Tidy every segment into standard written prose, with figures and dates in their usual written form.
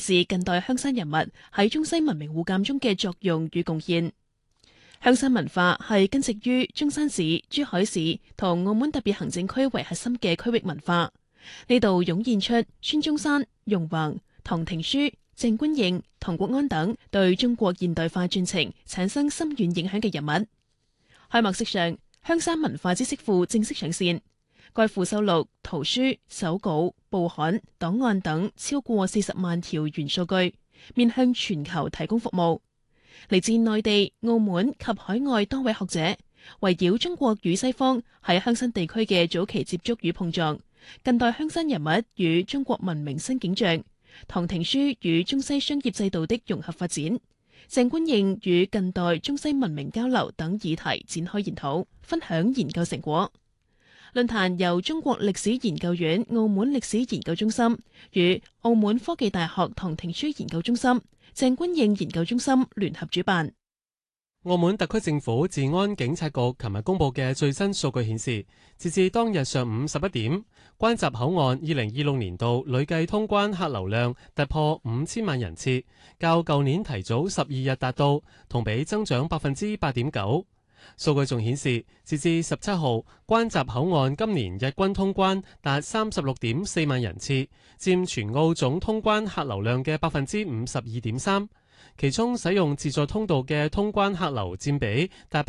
視近代香山人物喺中西文明互鑒中嘅作用與貢獻。香山文化係根植於中山市、珠海市同澳門特別行政區為核心嘅區域文化。呢度湧現出孫中山、容橫、唐廷樞、鄭觀應、唐國安等對中國現代化進程產生深遠影響嘅人物。開幕式上，香山文化知識庫正式上線，該庫收錄圖書、手稿、報刊、檔案等超過40萬條原數據，面向全球提供服務。嚟自內地、澳門及海外多位學者，圍繞中國與西方喺香山地區嘅早期接觸與碰撞，近代香山人物與中國文明新景象，唐廷樞與中西商業制度的融合發展，鄭觀應與近代中西文明交流等議題展開研討，分享研究成果。論壇由中國歷史研究院澳門歷史研究中心與澳門科技大學唐廷樞研究中心、鄭觀應研究中心聯合主辦。 澳門特區政府治安警察局琴日公布嘅最新數據顯示，截至當日上午11點，關閘口岸2026年度累計通關客流量突破5000萬人次，較舊年提早12日達到，同比增長8.9%。數據仲顯示，截至17號，關閘口岸今年日均通關達36.4萬人次，佔全澳總通關客流量嘅52.3%。其中使用自助通道嘅通關客流佔比達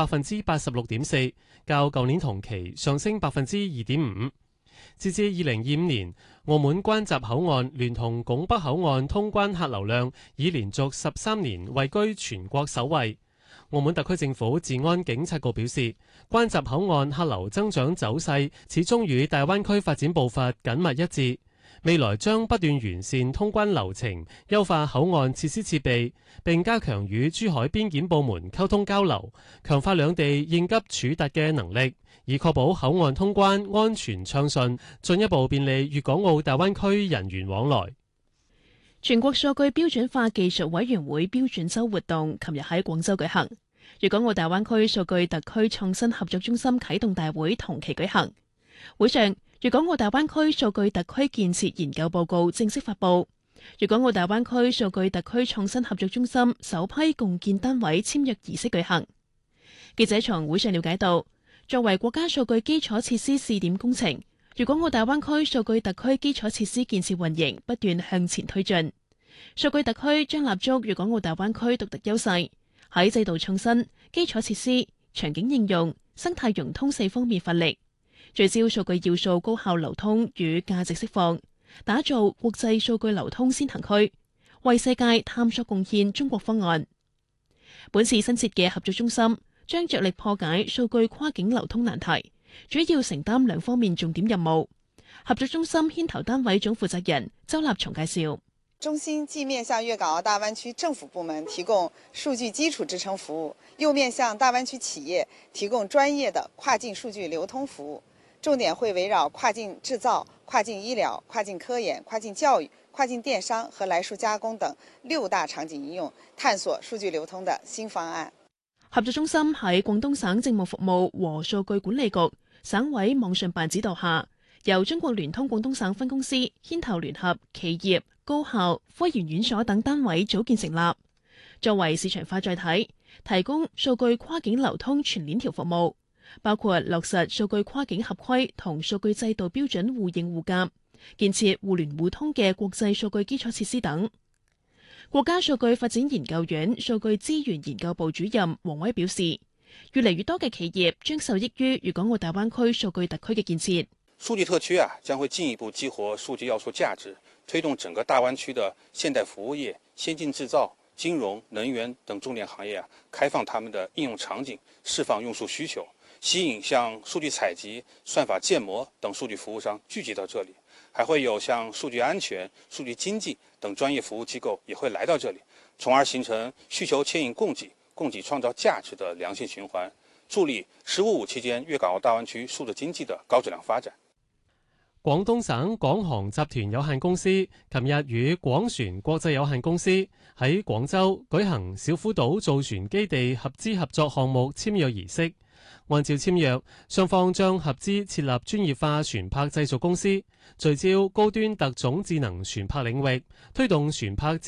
86.4%，較舊年同期上升2.5%。截至2025年，澳門關閘口岸聯同拱北口岸通關客流量已連續13年位居全國首位。澳門特區政府治安警察局表示，關閘口岸客流增長走勢始終與大灣區發展步伐緊密一致。未來將不斷完善通關流程，優化口岸設施設備，並加強與珠海邊檢部門溝通交流，強化兩地應急處達嘅能力，以確保口岸通關安全暢順，進一步便利粵港澳大灣區人員往來。 全國數據標準化技術委員會標準週活動琴日喺廣州舉行，粵港澳大灣區數據特區創新合作中心啟動大會同期舉行。會上，粵港澳大灣區數據特區建設研究報告正式發布，粵港澳大灣區數據特區創新合作中心首批共建單位簽約儀式舉行。記者從會上了解到，作為國家數據基礎設施試點工程，粵港澳大灣區數據特區基礎設施建設運營不斷向前推進。數據特區將立足粵港澳大灣區獨特優勢，喺制度創新、基礎設施、場景應用、生態融通4方面發力，聚焦數據要素高效流通與價值釋放，打造國際數據流通先行區，為世界探索貢獻中國方案。本次新設嘅合作中心將着力破解數據跨境流通難題，主要承擔2方面重點任務。合作中心牽頭單位總負責人周立松介紹， 中心既面向粵港澳大灣區政府部門提供數據基礎支撐服務，又面向大灣區企業提供專業的跨境數據流通服務，重點會圍繞跨境製造、跨境醫療、跨境科研、跨境教育、跨境電商和來數加工等6大場景應用，探索數據流通的新方案。 合作中心喺廣東省政務服務和數據管理局、省委網信辦指導下，由中國聯通廣東省分公司牽頭聯合企業、高校、科研院所等單位組建成立，作為市場化載體，提供數據跨境流通全鏈條服務，包括落實數據跨境合規同數據制度標準互認互鑑，建設互聯互通嘅國際數據基礎設施等。國家數據發展研究院數據資源研究部主任王威表示，越嚟越多嘅企業將受益於粵港澳大灣區數據特區嘅建設。 數據特區將會進一步激活數據要素價值，推動整個大灣區的現代服務業、先進製造、金融、能源等重點行業開放他們的應用場景，釋放用數需求，吸引像數據採集、算法建模等數據服務商聚集到這裡，還會有像數據安全、數據經濟等專業服務機構也會來到這裡，從而形成需求牽引供給、供給創造價值的良性循環，助力15-5期間粵港澳大灣區數字經濟的高質量發展。 廣東省廣航集團有限公司琴日與廣船國際有限公司喺廣州舉行小虎島造船基地合資合作項目簽約儀式。按照簽約，雙方將合資設立專業化船舶製造公司，聚焦高端特種智能船舶領域，推動船舶